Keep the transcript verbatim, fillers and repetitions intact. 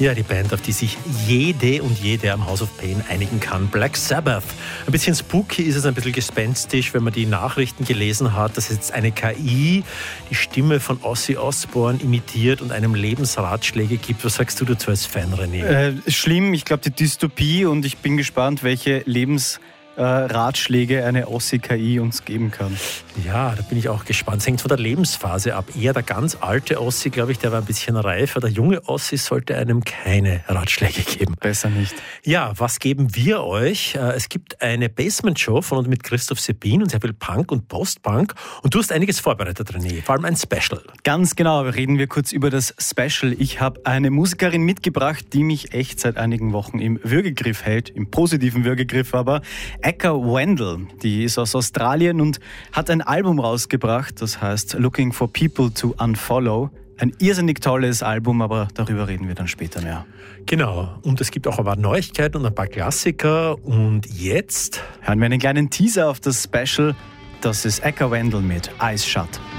Ja, die Band, auf die sich jede und jede am House of Pain einigen kann. Black Sabbath. Ein bisschen spooky ist es, ein bisschen gespenstisch, wenn man die Nachrichten gelesen hat, dass jetzt eine K I die Stimme von Ozzy Osbourne imitiert und einem Lebensratschläge gibt. Was sagst du dazu als Fan, René? Äh, schlimm, ich glaube die Dystopie, und ich bin gespannt, welche Lebensratschläge eine Ozzy-K I uns geben kann. Ja, da bin ich auch gespannt. Es hängt von der Lebensphase ab. Eher der ganz alte Ozzy, glaube ich, der war ein bisschen reifer. Der junge Ozzy sollte einem keine Ratschläge geben. Besser nicht. Ja, was geben wir euch? Es gibt eine Basement-Show von und mit Christoph Sebin und sehr viel Punk und Post-Punk. Und du hast einiges vorbereitet, René, vor allem ein Special. Ganz genau, reden wir kurz über das Special. Ich habe eine Musikerin mitgebracht, die mich echt seit einigen Wochen im Würgegriff hält, im positiven Würgegriff aber. Eka Wendell, die ist aus Australien und hat ein Album rausgebracht, das heißt Looking for People to Unfollow. Ein irrsinnig tolles Album, aber darüber reden wir dann später mehr. Genau, und es gibt auch ein paar Neuigkeiten und ein paar Klassiker. Und jetzt hören wir einen kleinen Teaser auf das Special. Das ist Eka Wendell mit Eyes Shut.